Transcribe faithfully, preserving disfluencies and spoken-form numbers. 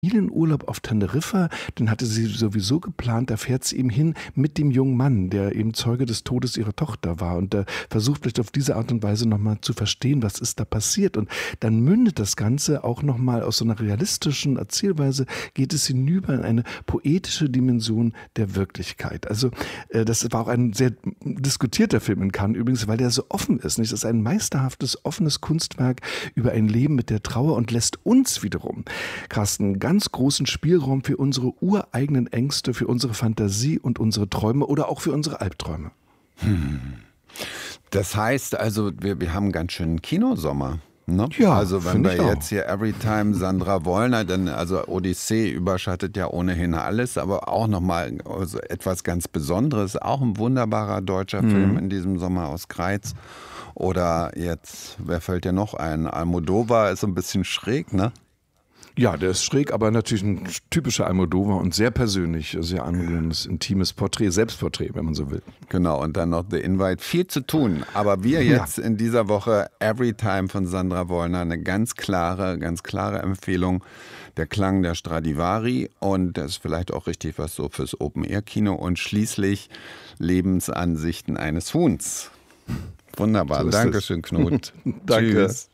Familienurlaub auf Teneriffa, den hatte sie sowieso geplant, da fährt sie eben hin mit dem jungen Mann, der eben Zeuge des Todes ihrer Tochter war und der versucht vielleicht auf diese Art und Weise nochmal zu verstehen, was ist da passiert, und dann mündet das Ganze auch nochmal aus so einer realistischen Erzählweise, geht es hinüber in eine poetische Dimension der Wirklichkeit. Also äh, das war auch ein sehr diskutierter Film in Cannes übrigens, weil der so offen ist, nicht? Das ist ein meisterhaftes, offenes Kunstwerk über ein Leben mit der Trauer und lässt uns wiederum, Carsten, ganz großen Spielraum für unsere ureigenen Ängste, für unsere Fantasie und unsere Träume oder auch für unsere Albträume. Hm. Das heißt also, wir, wir haben ganz schön Kinosommer. Ne? Ja, also wenn wir ich jetzt auch. hier Everytime Sandra Wollner, dann also Odyssee überschattet ja ohnehin alles, aber auch nochmal also etwas ganz Besonderes, auch ein wunderbarer deutscher mhm. Film in diesem Sommer aus Greiz. Oder jetzt, wer fällt dir noch ein? Almodovar ist so ein bisschen schräg, ne? Ja, der ist schräg, aber natürlich ein typischer Almodovar und sehr persönlich, sehr angenehmes, intimes Porträt, Selbstporträt, wenn man so will. Genau, und dann noch The Invite. Viel zu tun, aber wir jetzt ja. in dieser Woche Everytime von Sandra Wollner, eine ganz klare, ganz klare Empfehlung. Der Klang der Stradivari, und das ist vielleicht auch richtig was so fürs Open-Air-Kino, und schließlich Lebensansichten eines Huhns. Wunderbar, so Dankeschön, Knut. Danke. Tschüss.